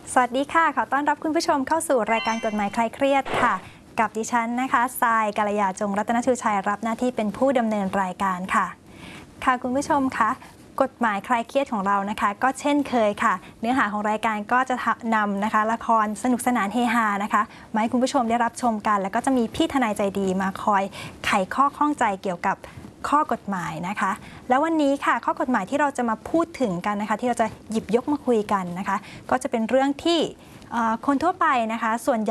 สวัสดีค่ะขอต้อนรับคุณผู้ชมเข้าสู่รายการกฎหมายคลายเครียดค่ะกับดิฉันนะคะทรายกัลยาจงรัตนชูชัยรับหน้าที่เป็นผู้ดำเนินรายการค่ะคุณผู้ชมคะกฎหมายคลายเครียดของเรานะคะก็เช่นเคยค่ะเนื้อหาของรายการก็จะนำนะคะละครสนุกสนานเฮฮานะคะมาให้คุณผู้ชมได้รับชมกันแล้วก็จะมีพี่ทนายใจดีมาคอยไขข้อข้องใจเกี่ยวกับข้อกฎหมายนะคะแล้ววันนี้ค่ะข้อกฎหมายที่เราจะมาพูดถึงกันนะคะที่เราจะหยิบยกมาคุยกันนะคะก็จะเป็นเรื่องที่คนทั่วไปนะคะส่วน